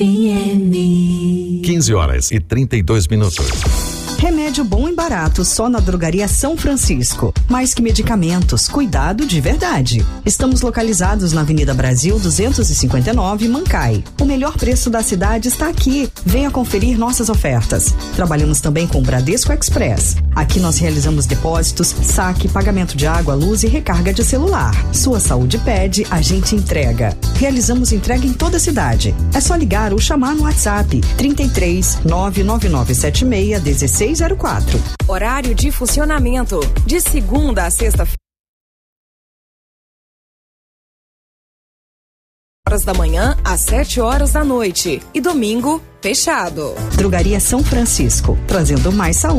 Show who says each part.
Speaker 1: FM.
Speaker 2: 15h32.
Speaker 3: Remédio bom e barato só na Drogaria São Francisco. Mais que medicamentos, cuidado de verdade. Estamos localizados na Avenida Brasil 259, Mancai. O melhor preço da cidade está aqui. Venha conferir nossas ofertas. Trabalhamos também com o Bradesco Express. Aqui nós realizamos depósitos, saque, pagamento de água, luz e recarga de celular. Sua saúde pede, a gente entrega. Realizamos entrega em toda a cidade. É só ligar ou chamar no WhatsApp 33 99976 1604.
Speaker 4: Horário de funcionamento de segunda a sexta-feira, horas da manhã às 7h da noite e domingo fechado.
Speaker 3: Drogaria São Francisco, trazendo mais saúde.